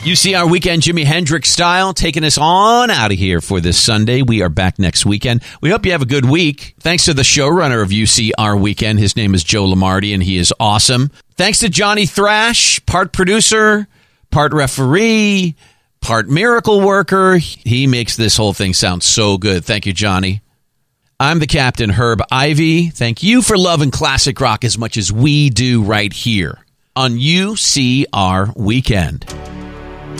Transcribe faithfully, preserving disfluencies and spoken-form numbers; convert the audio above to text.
U C R Weekend, Jimi Hendrix style, taking us on out of here for this Sunday. We are back next weekend. We hope you have a good week. Thanks to the showrunner of U C R Weekend. His name is Joe Lamardi, and he is awesome. Thanks to Johnny Thrash, part producer, part referee, part miracle worker. He makes this whole thing sound so good. Thank you, Johnny. I'm the Captain, Herb Ivy. Thank you for loving classic rock as much as we do right here on U C R Weekend.